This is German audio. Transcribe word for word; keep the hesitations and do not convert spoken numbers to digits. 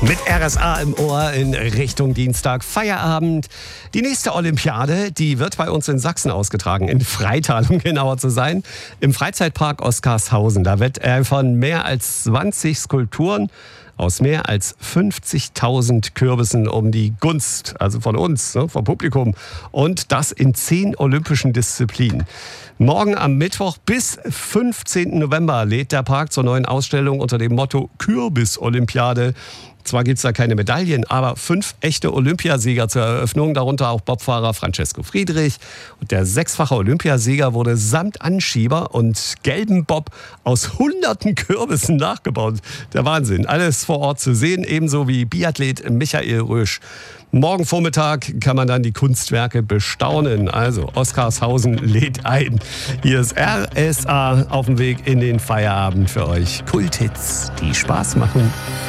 Mit R S A im Ohr in Richtung Dienstag Feierabend. Die nächste Olympiade, die wird bei uns in Sachsen ausgetragen, in Freital, um genauer zu sein, im Freizeitpark Oskarshausen. Da wetteifernd mehr als zwanzig Skulpturen aus mehr als fünfzigtausend Kürbissen um die Gunst, also von uns, ne, vom Publikum. Und das in zehn olympischen Disziplinen. Morgen am Mittwoch bis fünfzehnten November lädt der Park zur neuen Ausstellung unter dem Motto Kürbis-Olympiade. Zwar gibt es da keine Medaillen, aber fünf echte Olympiasieger zur Eröffnung, darunter auch Bobfahrer Francesco Friedrich. Und der sechsfache Olympiasieger wurde samt Anschieber und gelben Bob aus hunderten Kürbissen nachgebaut. Der Wahnsinn. Alles vor Ort zu sehen, ebenso wie Biathlet Michael Rösch. Morgen Vormittag kann man dann die Kunstwerke bestaunen. Also Oskarshausen lädt ein. Hier ist R S A auf dem Weg in den Feierabend für euch. Kulthits, die Spaß machen.